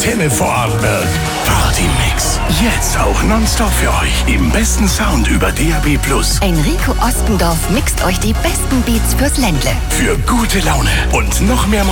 Antenne Vorarlberg. Party-Mix. Jetzt auch nonstop für euch. Im besten Sound über DAB+. Enrico Ostendorf mixt euch die besten Beats fürs Ländle. Für gute Laune und noch mehr